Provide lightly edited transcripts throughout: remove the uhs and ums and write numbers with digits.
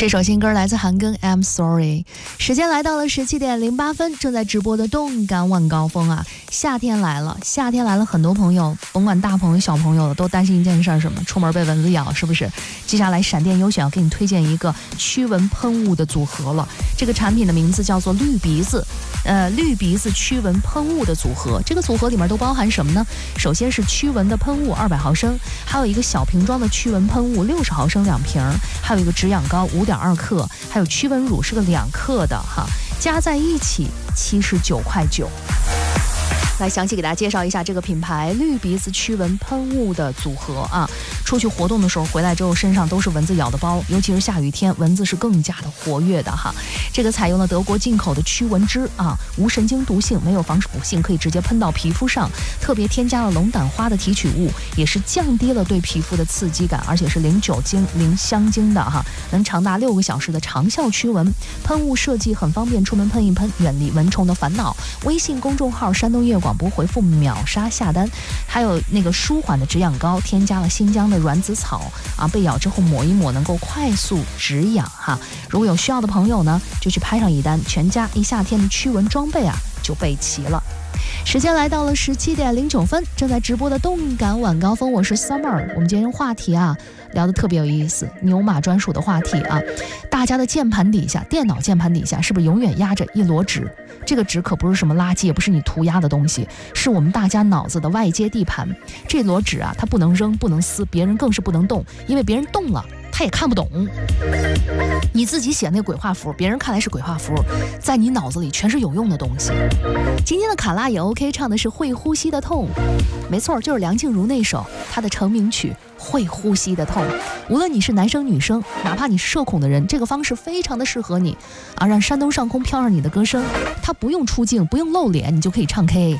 这首新歌来自韩庚 I'm Sorry。 时间来到了17点08分，正在直播的动感晚高峰啊，夏天来了，夏天来了，很多朋友甭管大朋友小朋友都担心一件事，什么出门被蚊子咬，是不是？接下来闪电优选要给你推荐一个驱蚊喷雾的组合了，这个产品的名字叫做绿鼻子驱蚊喷雾的组合。这个组合里面都包含什么呢？首先是驱蚊的喷雾200毫升，还有一个小瓶装的驱蚊喷雾60毫升2瓶，还有一个止痒膏5.2克，还有驱蚊乳是个2克的哈，加在一起79.9块。来详细给大家介绍一下这个品牌绿鼻子驱蚊喷雾的组合啊。出去活动的时候回来之后身上都是蚊子咬的包，尤其是下雨天蚊子是更加的活跃的哈。这个采用了德国进口的驱蚊汁啊，无神经毒性，没有防腐性，可以直接喷到皮肤上，特别添加了龙胆花的提取物，也是降低了对皮肤的刺激感，而且是零酒精零香精的哈，能长达6个小时的长效驱蚊。喷雾设计很方便，出门喷一喷，远离蚊虫的烦恼。微信公众号山东夜广播回复秒杀下单。还有那个舒缓的止痒膏，添加了新疆的软子草啊，被咬之后抹一抹能够快速止痒哈。如果有需要的朋友呢，就去拍上一单，全家一夏天的驱蚊装备啊就备齐了。时间来到了17点09分，正在直播的动感晚高峰，我是 Summer。 我们今天话题啊聊得特别有意思，牛马专属的话题啊。大家的键盘底下，电脑键盘底下是不是永远压着一摞纸？这个纸可不是什么垃圾，也不是你涂鸦的东西，是我们大家脑子的外接地盘。这摞纸啊，它不能扔，不能撕，别人更是不能动，因为别人动了他也看不懂。你自己写那鬼画符，别人看来是鬼画符，在你脑子里全是有用的东西。今天的卡拉也 OK， 唱的是会呼吸的痛，没错，就是梁静茹那首她的成名曲会呼吸的痛。无论你是男生女生，哪怕你是社恐的人，这个方式非常的适合你啊，让山东上空飘上你的歌声，它不用出镜，不用露脸，你就可以唱 K。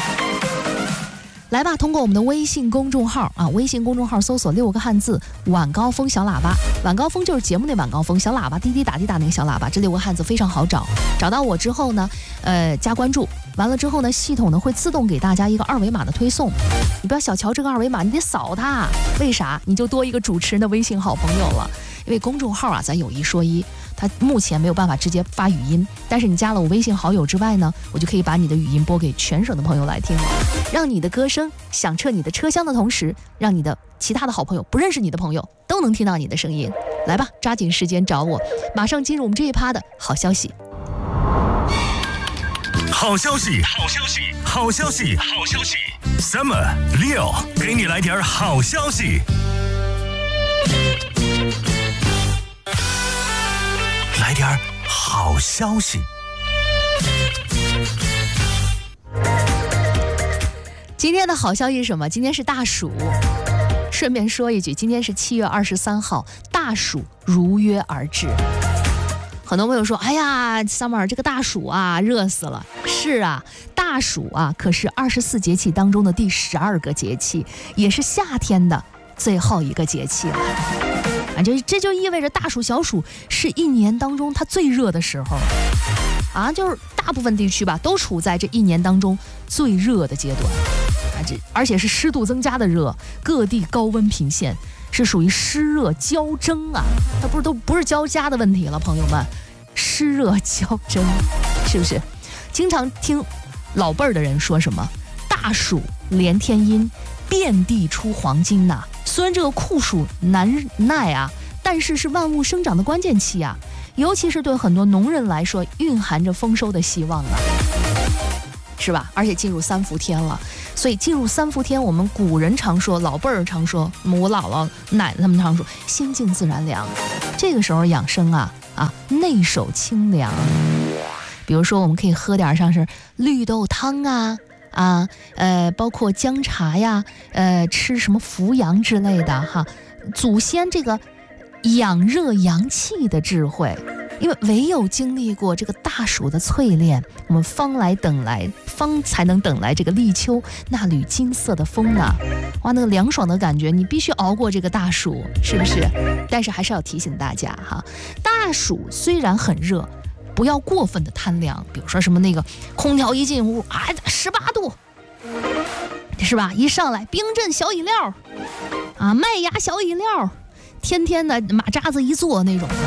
来吧，通过我们的微信公众号啊，微信公众号搜索6个汉字晚高峰小喇叭，晚高峰就是节目那晚高峰，小喇叭滴滴打滴打那个小喇叭，这6个汉字非常好找。找到我之后呢，加关注，完了之后呢，系统呢会自动给大家一个2维码的推送。你不要小瞧这个2维码，你得扫它，为啥？你就多一个主持人的微信好朋友了。因为公众号啊，咱有一说一，它目前没有办法直接发语音，但是你加了我微信好友之外呢，我就可以把你的语音播给全省的朋友来听了，让你的歌声响彻你的车厢的同时，让你的其他的好朋友，不认识你的朋友都能听到你的声音。来吧，抓紧时间找我，马上进入我们这一趴的好消息。 好消息，好消息，好消息，好消息 ！Summer Leo 给你来点好消息。来点好消息。 今天的好消息是什么？今天是大暑。顺便说一句，今天是7月23号，大暑如约而至。很多朋友说，哎呀 Summer 这个大暑啊热死了。是啊，大暑啊可是24节气当中的第12个节气，也是夏天的最后一个节气了啊，这就意味着大暑小暑是一年当中它最热的时候啊，就是大部分地区吧都处在这一年当中最热的阶段啊，而且是湿度增加的热，各地高温频现，是属于湿热交蒸啊，它都不是交加的问题了，朋友们，湿热交蒸，是不是？经常听老辈儿的人说什么大暑连天阴，遍地出黄金呐。虽然这个酷暑难耐啊，但是是万物生长的关键期啊，尤其是对很多农人来说，蕴含着丰收的希望啊，是吧？而且进入3伏天了，所以进入3伏天，我们古人常说，老辈儿常说，我姥姥奶奶他们常说，心静自然凉。这个时候养生啊，内守清凉。比如说，我们可以喝点像是绿豆汤包括姜茶呀，吃什么扶阳之类的哈，祖先这个养热阳气的智慧。因为唯有经历过这个大暑的淬炼，我们方才能等来这个立秋那缕金色的风呢。哇，那个凉爽的感觉，你必须熬过这个大暑，是不是？但是还是要提醒大家哈，大暑虽然很热，不要过分的贪凉。比如说什么那个空调一进屋18度，是吧？一上来冰镇小饮料麦芽小饮料，天天的马扎子一坐那种的，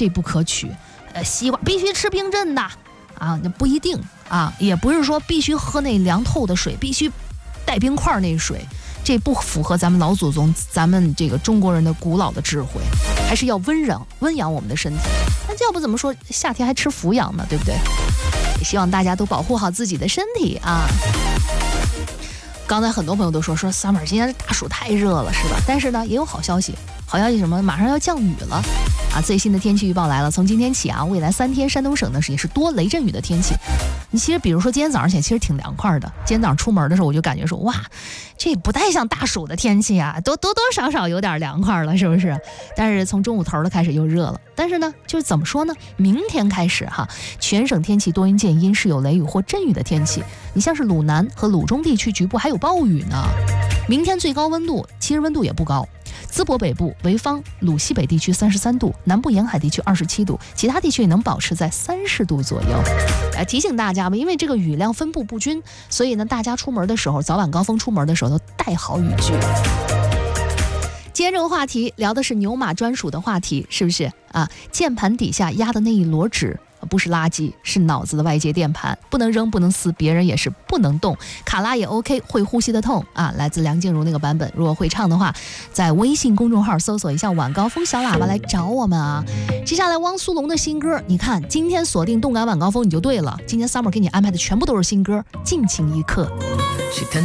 这不可取。西瓜必须吃冰镇的啊，那不一定啊，也不是说必须喝那凉透的水，必须带冰块那水，这不符合咱们老祖宗，咱们这个中国人的古老的智慧，还是要温养我们的身体。那要不怎么说夏天还吃腐养呢，对不对？也希望大家都保护好自己的身体啊。刚才很多朋友都说 Summer 今天大暑太热了，是吧？但是呢，也有好消息，好消息什么？马上要降雨了啊！最新的天气预报来了，从今天起啊，未来3天山东省呢也是多雷阵雨的天气。你其实比如说今天早上起来其实挺凉快的，今天早上出门的时候我就感觉说，哇，这不太像大暑的天气啊，多少少有点凉快了，是不是？但是从中午头的开始又热了。但是呢，就是怎么说呢？明天开始哈，全省天气多云见阴，是有雷雨或阵雨的天气。你像是鲁南和鲁中地区局部还有暴雨呢。明天最高温度其实温度也不高，淄博北部、潍坊、鲁西北地区33度，南部沿海地区27度，其他地区也能保持在30度左右。提醒大家吧，因为这个雨量分布不均，所以呢，大家出门的时候，早晚高峰出门的时候都带好雨具。今天这个话题聊的是牛马专属的话题，是不是啊？键盘底下压的那一摞纸不是垃圾，是脑子的外接电盘，不能扔，不能撕，别人也是不能动。卡拉也 OK， 会呼吸的痛啊，来自梁静茹那个版本。如果会唱的话，在微信公众号搜索一下晚高峰小喇叭来找我们啊。接下来汪苏泷的新歌，你看今天锁定动感晚高峰你就对了，今天 Summer 给你安排的全部都是新歌，尽情一刻。